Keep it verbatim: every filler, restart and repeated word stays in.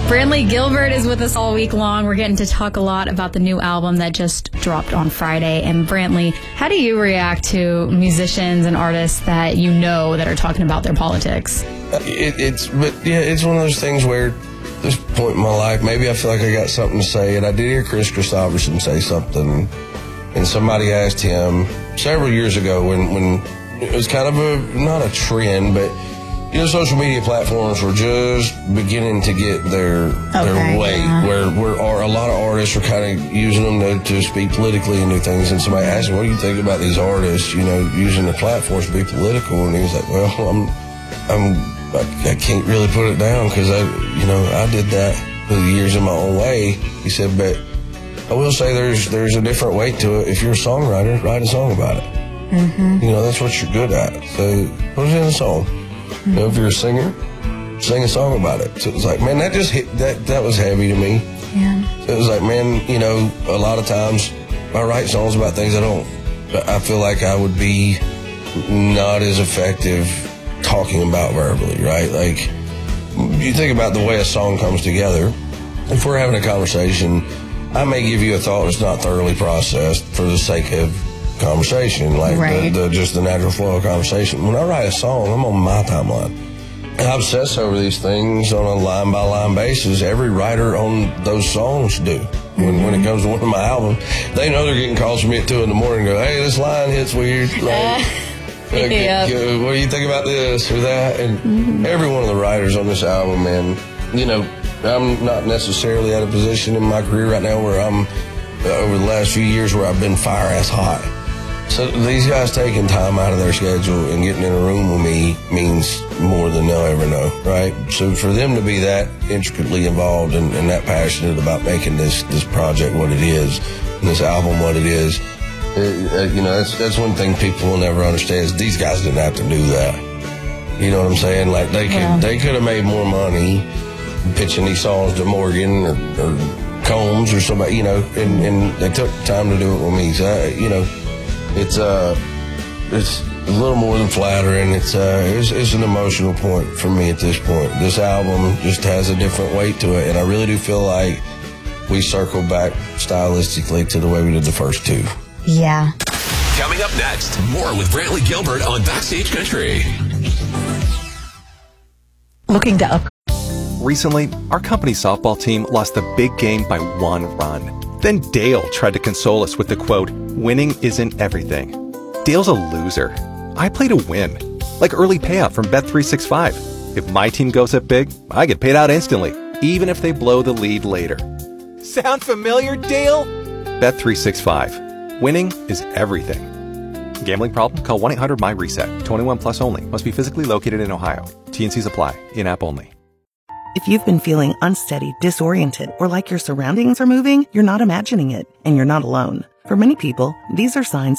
Brantley Gilbert is with us all week long. We're getting to talk a lot about the new album that just dropped on Friday. And Brantley, how do you react to musicians and artists that you know that are talking about their politics? It, it's, but yeah, it's one of those things where at this point in my life, maybe I feel like I got something to say. And I did hear Chris Christopherson say something, and somebody asked him several years ago when, when it was kind of a, not a trend, but you know, social media platforms were just beginning to get their okay, their weight, yeah. where where are, a lot of artists were kind of using them to, to speak politically and do things. And somebody asked him, "What do you think about these artists? You know, using the platforms to be political?" And he was like, "Well, I'm I'm I, I can't really put it down because I you know I did that for years in my own way." He said, "But I will say there's there's a different weight to it. If you're a songwriter, write a song about it. Mm-hmm. You know, that's what you're good at. So put it in a song." You know, if you're a singer, sing a song about it. So it was like, man, that just hit, that, that was heavy to me. Yeah. So it was like, man, you know, a lot of times I write songs about things I don't, but I feel like I would be not as effective talking about verbally, right? Like, you think about the way a song comes together. If we're having a conversation, I may give you a thought that's not thoroughly processed for the sake of conversation, like right. the, the, just the natural flow of conversation. When I write a song, I'm on my timeline. And I obsess over these things on a line-by-line basis. Every writer on those songs do. When, mm-hmm. when it comes to one of my albums, they know they're getting calls from me at two in the morning and go, "Hey, this line hits weird. Like, uh, yeah. get, what do you think about this or that?" And mm-hmm. every one of the writers on this album, man, you know, I'm not necessarily at a position in my career right now where I'm, uh, over the last few years, where I've been fire-ass hot. So these guys taking time out of their schedule and getting in a room with me means more than they'll ever know, right? So for them to be that intricately involved and, and that passionate about making this, this project what it is, and this album what it is, it, uh, you know, that's, that's one thing people will never understand is these guys didn't have to do that. You know what I'm saying? Like they could, yeah. they could have made more money pitching these songs to Morgan or, or Combs or somebody, you know, and, and they took time to do it with me. So, I, you know, It's uh, it's a little more than flattering. It's uh, it's, it's an emotional point for me at this point. This album just has a different weight to it, and I really do feel like we circled back stylistically to the way we did the first two. Yeah. Coming up next, more with Brantley Gilbert on Backstage Country. Looking to up. Recently, our company's softball team lost a big game by one run. Then Dale tried to console us with the quote, "Winning isn't everything." Dale's a loser. I play to win. Like early payout from Bet three sixty-five. If my team goes up big, I get paid out instantly, even if they blow the lead later. Sound familiar, Dale? Bet three sixty-five. Winning is everything. Gambling problem? Call one eight hundred M Y reset. twenty-one plus only. Must be physically located in Ohio. T and Cs apply. In-app only. If you've been feeling unsteady, disoriented, or like your surroundings are moving, you're not imagining it, and you're not alone. For many people, these are signs